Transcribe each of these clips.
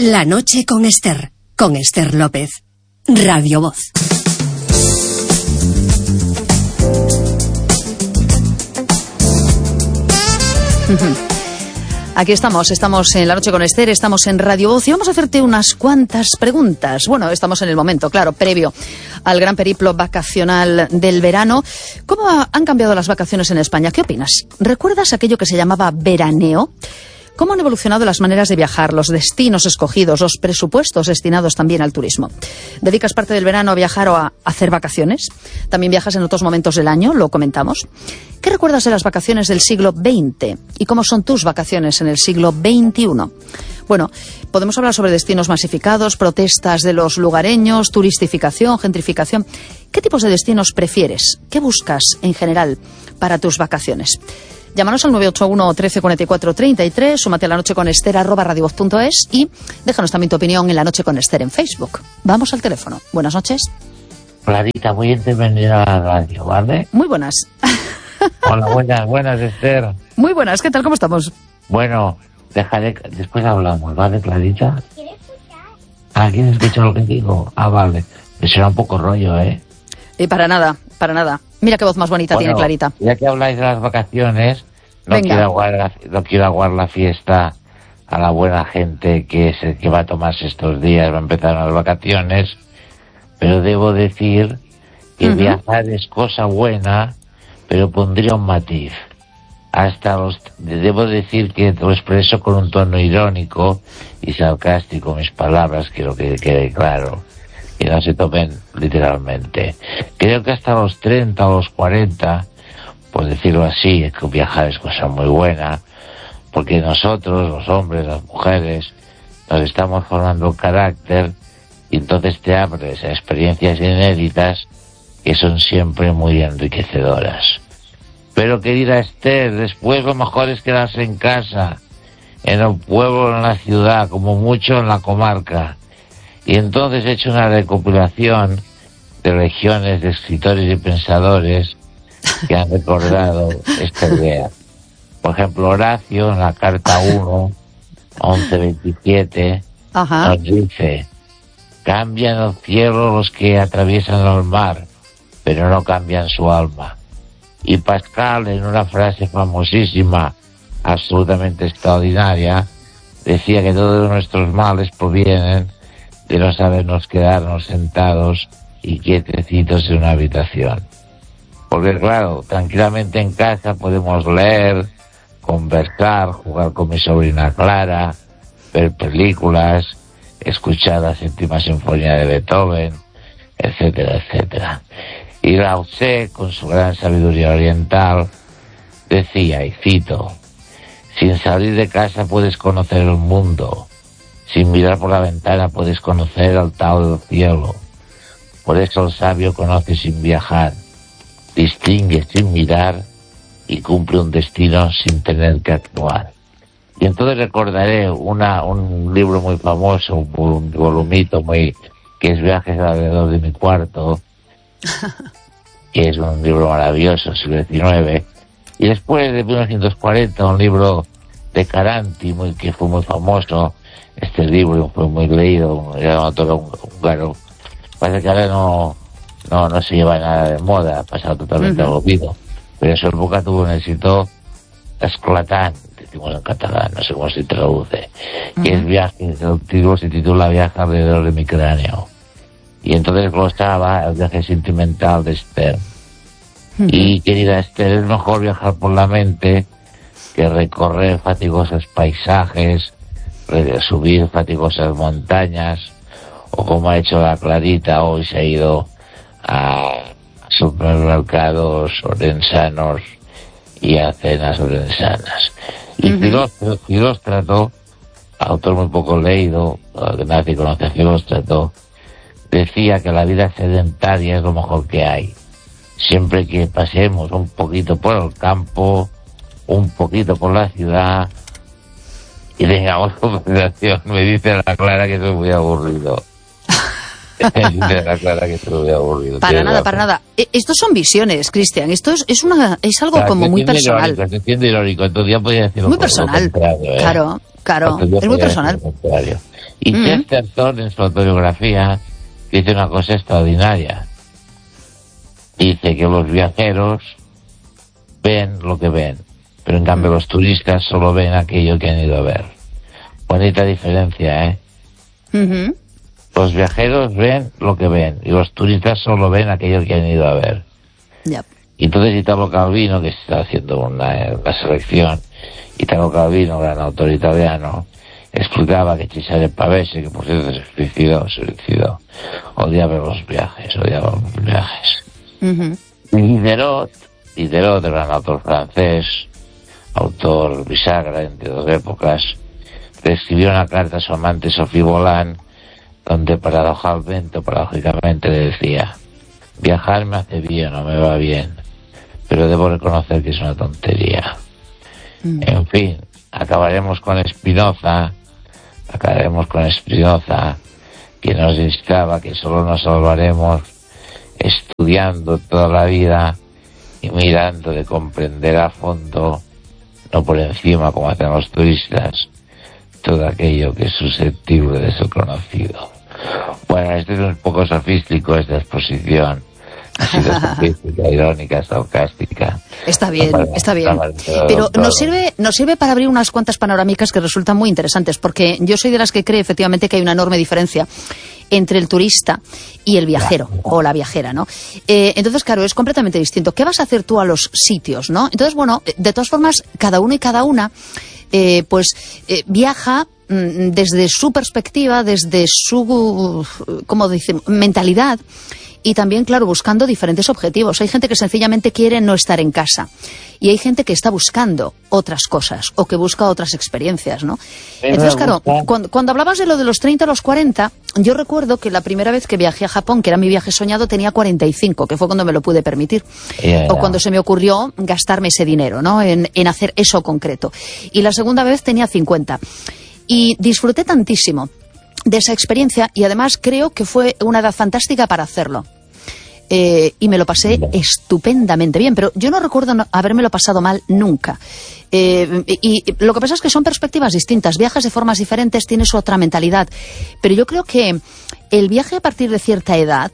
La noche con Esther López. Radio Voz. Aquí estamos en La Noche con Esther, estamos en Radio Voz y vamos a hacerte unas cuantas preguntas. Bueno, estamos en el momento, claro, previo al gran periplo vacacional del verano. ¿Cómo han cambiado las vacaciones en España? ¿Qué opinas? ¿Recuerdas aquello que se llamaba veraneo? ¿Cómo han evolucionado las maneras de viajar, los destinos escogidos, los presupuestos destinados también al turismo? ¿Dedicas parte del verano a viajar o a hacer vacaciones? ¿También viajas en otros momentos del año? Lo comentamos. ¿Qué recuerdas de las vacaciones del siglo XX? ¿Y cómo son tus vacaciones en el siglo XXI? Bueno, podemos hablar sobre destinos masificados, protestas de los lugareños, turistificación, gentrificación. ¿Qué tipos de destinos prefieres? ¿Qué buscas en general para tus vacaciones? Llámanos al 981 13 44 33, súmate a La Noche con Esther @radiovoz.es y déjanos también tu opinión en La Noche con Esther en Facebook. Vamos al teléfono. Buenas noches. Clarita, voy a intervenir a la radio, ¿vale? Muy buenas. Hola, buenas, Esther. Muy buenas, ¿qué tal? ¿Cómo estamos? Bueno, después hablamos, ¿vale, Clarita? ¿Quieres escuchar? ¿Quieres escuchar lo que digo? Vale. Me será un poco rollo, ¿eh? Y para nada. Mira qué voz más bonita tiene Clarita. Ya que habláis de las vacaciones, no quiero aguar la fiesta a la buena gente que es el que va a tomarse estos días, va a empezar las vacaciones, pero debo decir que viajar es cosa buena, pero pondría un matiz. Debo decir que lo expreso con un tono irónico y sarcástico mis palabras, quiero que quede claro, que no se tomen literalmente. Creo que hasta los 30 o los 40, por decirlo así, es que viajar es cosa muy buena, porque nosotros, los hombres, las mujeres, nos estamos formando un carácter y entonces te abres a experiencias inéditas que son siempre muy enriquecedoras. Pero, querida Esther, después lo mejor es quedarse en casa, en el pueblo, en la ciudad, como mucho en la comarca. Y entonces he hecho una recopilación de legiones de escritores y pensadores que han recordado esta idea. Por ejemplo, Horacio, en la carta 1, 11:27, nos dice: cambian el cielo los que atraviesan el mar, pero no cambian su alma. Y Pascal, en una frase famosísima, absolutamente extraordinaria, decía que todos nuestros males provienen de no sabernos quedarnos sentados y quietecitos en una habitación. Porque claro, tranquilamente en casa podemos leer, conversar, jugar con mi sobrina Clara, ver películas, escuchar la 7ª Sinfonía de Beethoven, etcétera, etcétera. Y Lao Tse, con su gran sabiduría oriental, decía, y cito: sin salir de casa puedes conocer el mundo, sin mirar por la ventana puedes conocer al Tao del cielo. Por eso el sabio conoce sin viajar, distingue sin mirar y cumple un destino sin tener que actuar. Y entonces recordaré un libro muy famoso, un volumito que es Viajes alrededor de mi cuarto, que es un libro maravilloso, siglo XIX. Y después de 1940, un libro de Caranti, que fue muy famoso. Este libro fue muy leído, era un autor húngaro. Parece que ahora no se lleva nada de moda, ha pasado totalmente al olvido. Pero en su época tuvo un éxito esclatante, decimos en catalán, no sé cómo se traduce. Que es Viaje, el título se titula Viaje alrededor de mi cráneo. Y entonces glosaba el viaje sentimental de Esther. Y, querida Esther, es mejor viajar por la mente que recorrer fatigosos paisajes, subir fatigosas montañas, o como ha hecho la Clarita, hoy se ha ido a supermercados orensanos y a cenas orensanas. Y Filóstrato, autor muy poco leído, que nadie conoce a Filóstrato, decía que la vida sedentaria es lo mejor que hay. Siempre que pasemos un poquito por el campo, un poquito por la ciudad y tengamos conversación. Me dice la Clara que soy muy aburrido. Me dice la Clara que soy muy aburrido. Para nada. Estos son visiones, Cristian. Esto es algo como muy personal. Se entiende irónico. Entonces ya podría decirlo muy personal. Claro. Claro, es muy personal. Y Chesterton, en su autobiografía, dice una cosa extraordinaria. Dice que los viajeros ven lo que ven, pero en cambio los turistas solo ven aquello que han ido a ver. Bonita diferencia, ¿eh? Los viajeros ven lo que ven y los turistas solo ven aquello que han ido a ver. Yep. Y entonces Italo Calvino, que está haciendo una selección, Italo Calvino, gran autor italiano, explicaba que Cesare Pavese, que por cierto se suicidó, odiaba los viajes. Y Diderot, gran autor francés, autor bisagra entre dos épocas, le escribió una carta a su amante Sophie Volant, donde paradójicamente le decía: viajar me hace bien o me va bien, pero debo reconocer que es una tontería. En fin, acabaremos con Spinoza, que nos instaba que solo nos salvaremos estudiando toda la vida y mirando de comprender a fondo, no por encima como hacen los turistas, todo aquello que es susceptible de ser conocido. Bueno, este es un poco sofístico, esta exposición. Ha sido sofística, irónica, sarcástica. Está bien. Pero nos sirve para abrir unas cuantas panorámicas que resultan muy interesantes, porque yo soy de las que cree efectivamente que hay una enorme diferencia entre el turista y el viajero, o la viajera, ¿no? Entonces, claro, es completamente distinto. ¿Qué vas a hacer tú a los sitios, no? Entonces, bueno, de todas formas, cada uno y cada una viaja desde su perspectiva, desde su, mentalidad, y también, claro, buscando diferentes objetivos. Hay gente que sencillamente quiere no estar en casa y hay gente que está buscando otras cosas o que busca otras experiencias, ¿no? Entonces, claro, cuando hablabas de lo de los 30 a los 40, yo recuerdo que la primera vez que viajé a Japón, que era mi viaje soñado, tenía 45, que fue cuando me lo pude permitir. O cuando se me ocurrió gastarme ese dinero, ¿no? En hacer eso concreto. Y la segunda vez tenía 50. Y disfruté tantísimo de esa experiencia, y además creo que fue una edad fantástica para hacerlo. Y me lo pasé estupendamente bien, pero yo no recuerdo habérmelo pasado mal nunca. Y lo que pasa es que son perspectivas distintas, viajas de formas diferentes, tienes otra mentalidad, pero yo creo que el viaje a partir de cierta edad,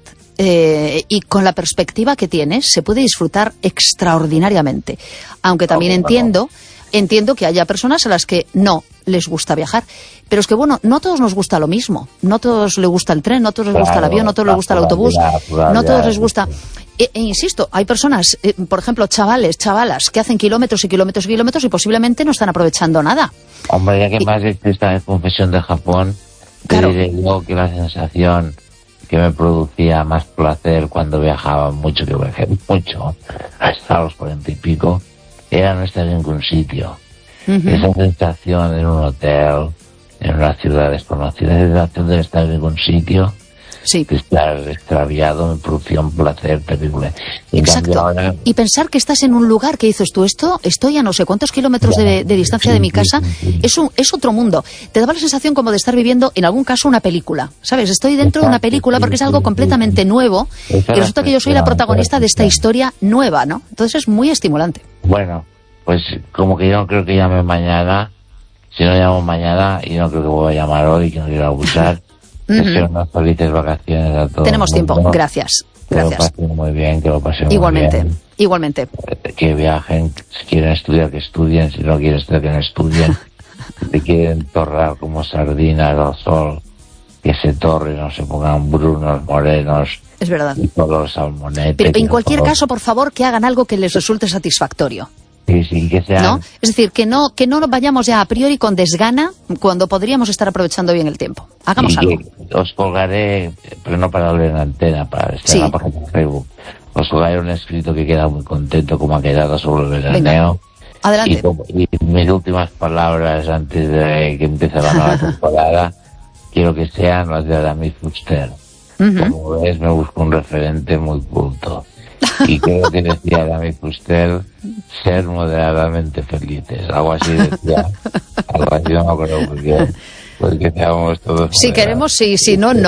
y con la perspectiva que tienes, se puede disfrutar extraordinariamente, aunque también entiendo que haya personas a las que no les gusta viajar, pero es que, bueno, no a todos nos gusta lo mismo, no a todos les gusta el tren, no a todos les gusta el avión, no a todos les gusta el autobús, no a todos les gusta... insisto, hay personas, por ejemplo, chavalas, que hacen kilómetros y kilómetros y kilómetros y posiblemente no están aprovechando nada. Hombre, ya que más esta confesión de Japón, claro, te diré yo que la sensación que me producía más placer cuando viajaba mucho, que viajé mucho, hasta los 40 y pico, era no estar en ningún sitio. Esa sensación en un hotel, en una ciudad desconocida, esa sensación de estar en ningún sitio, de estar extraviado, me producía un placer terrible. Exacto. Ahora... Y pensar que estás en un lugar que dices tú, estoy a no sé cuántos kilómetros de distancia de mi casa, es otro mundo. Te daba la sensación como de estar viviendo, en algún caso, una película. ¿Sabes? Estoy dentro de una película porque es algo completamente nuevo y resulta que yo soy la protagonista de esta historia nueva, ¿no? Entonces es muy estimulante. Bueno, pues como que yo no creo que llame mañana. Si no llamo mañana, y no creo que voy a llamar hoy, que no quiero abusar. Deseo unas felices vacaciones a todos. Tenemos tiempo, gracias. Que lo pasen muy bien, que lo pasen igualmente, muy bien. Igualmente. Que viajen, si quieren estudiar, que estudien, si no quieren estudiar, que no estudien. Si quieren torrar como sardinas al sol, que se torren, no se pongan brunos, morenos. Es verdad. Y color salmonete. Pero en cualquier caso, por favor, que hagan algo que les resulte satisfactorio. Sí, que sean... ¿No? Es decir, que no vayamos ya a priori con desgana cuando podríamos estar aprovechando bien el tiempo. Hagamos algo. Os colgaré, pero no para leer en antena, para estar en la página de Facebook. Os colgaré un escrito que queda muy contento como ha quedado sobre el veraneo. Adelante. Y mis últimas palabras antes de que empiece la nueva temporada, quiero que sean las de Aramis Fuster. Como ves, me busco un referente muy culto. Y creo que decía Aramis Fuster, ser moderadamente felices, algo así decía, algo así no me acuerdo porque seamos todos. Si queremos, sí, si no, no.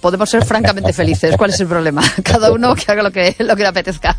podemos ser francamente felices. ¿Cuál es el problema? Cada uno que haga lo que le apetezca.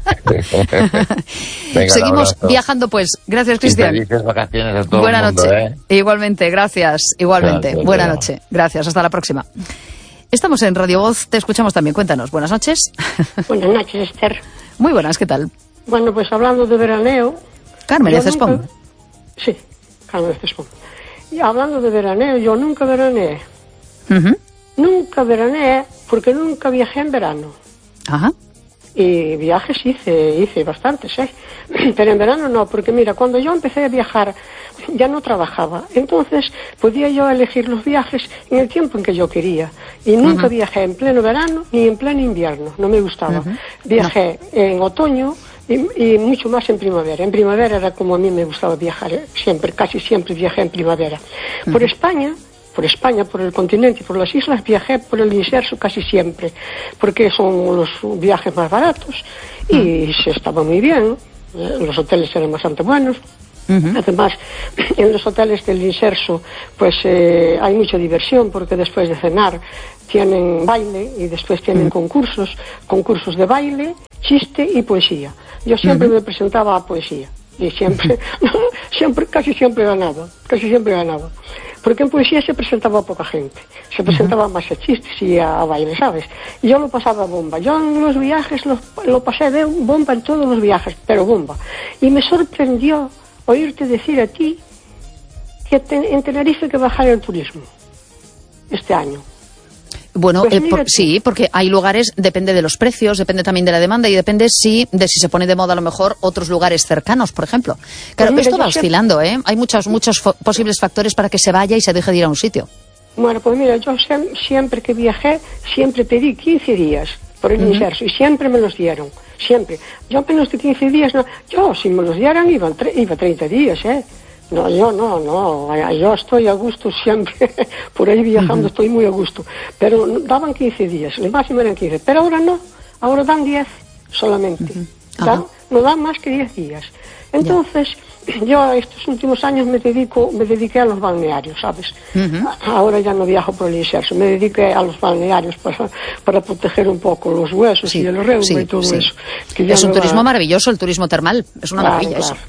Venga, seguimos viajando, pues. Gracias, Cristian. Felices vacaciones a todo Buena el mundo, noche. Igualmente, gracias. Igualmente. Gracias, Buena Leo. noche. Gracias. Hasta la próxima. Estamos en Radio Voz. Te escuchamos también. Cuéntanos. Buenas noches. Buenas noches, Esther. Muy buenas. ¿Qué tal? Bueno, pues hablando de veraneo... Carmen de yo Cespón. nunca- Sí, Carmen de Cespón. Y hablando de veraneo, yo nunca veraneé. Ujú. Nunca veraneé porque nunca viajé en verano. Ajá. Y viajes hice bastantes, ¿eh? Pero en verano no, porque mira, cuando yo empecé a viajar ya no trabajaba. Entonces podía yo elegir los viajes en el tiempo en que yo quería. Y nunca viajé en pleno verano ni en pleno invierno, no me gustaba. Viajé en otoño y mucho más en primavera. En primavera era como a mí me gustaba viajar, ¿eh? Siempre, casi siempre viajé en primavera. Por España, por el continente y por las islas, viajé por el inserso casi siempre, porque son los viajes más baratos y se estaba muy bien, los hoteles eran bastante buenos. Además, en los hoteles del inserso pues hay mucha diversión, porque después de cenar tienen baile y después tienen concursos de baile, chiste y poesía. Yo siempre me presentaba a poesía y casi siempre ganaba. Porque en poesía se presentaba poca gente, se presentaba más a chistes y a baile, ¿sabes? Y yo lo pasaba bomba. Yo en los viajes lo pasé de bomba en todos los viajes, pero bomba. Y me sorprendió oírte decir a ti que en Tenerife que bajar el turismo este año. Bueno, Pues mira tú. sí, porque hay lugares, depende de los precios, depende también de la demanda y depende de si se pone de moda a lo mejor otros lugares cercanos, por ejemplo. Claro, mira, esto yo va oscilando, ¿eh? Hay muchos posibles factores para que se vaya y se deje de ir a un sitio. Bueno, pues mira, yo siempre que viajé, siempre pedí 15 días por el inserso y siempre me los dieron, siempre. Yo menos de 15 días, no. Yo si me los dieran iba 30 días, ¿eh? No, yo no, yo estoy a gusto siempre, por ahí viajando estoy muy a gusto, pero daban 15 días, el máximo eran 15, pero ahora no, ahora dan 10 solamente, no dan más que 10 días. Entonces, yo estos últimos años me dediqué a los balnearios, ¿sabes? Ahora ya no viajo por el inserso, me dediqué a los balnearios para proteger un poco los huesos y el reuma y todo eso. Que ya es un me va- turismo maravilloso, el turismo termal, es una Claro, maravilla claro. eso.